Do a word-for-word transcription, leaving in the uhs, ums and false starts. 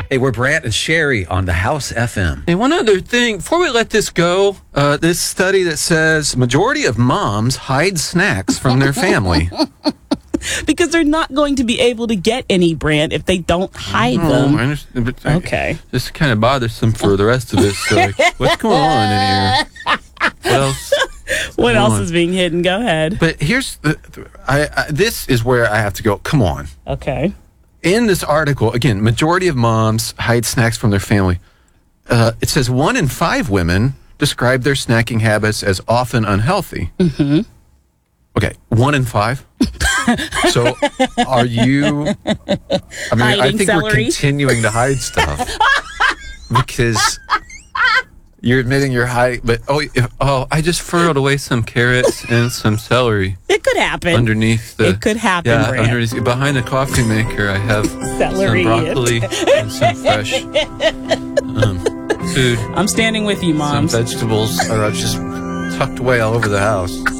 Hey, we're Brant and Sherry on the House F M. Hey, one other thing, before we let this go, uh, this study that says majority of moms hide snacks from their family. Because they're not going to be able to get any, Brant, if they don't hide Oh, them. I understand, but I- Okay. This kind of bothersome for the rest of us. So, like, what's going on in here? What else? What Come else on. is being hidden? Go ahead. But here's the, I, I this is where I have to go. Come on. Okay. In this article, again, majority of moms hide snacks from their family. Uh, it says one in five women describe their snacking habits as often unhealthy. Mm-hmm. Okay, one in five. So, are you? I mean, I Hiding think celery? we're continuing to hide stuff because you're admitting you're hiding. But oh, if, oh, I just furrowed away some carrots and some celery It could happen. underneath the. It could happen, Yeah, Brant. underneath behind the coffee maker, I have Celery. some broccoli and some fresh um, food. I'm standing with you, Some moms. vegetables are just tucked away all over the house.